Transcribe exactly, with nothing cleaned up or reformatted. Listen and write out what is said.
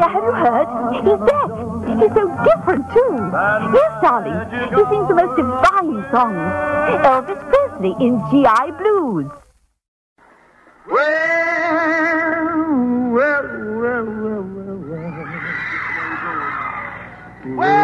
dear, have you heard? He's back. He's so different, too. Yes, darling. He sings the most divine songs. Elvis Presley in G I Blues. Well, well, well, well, well, well. Well.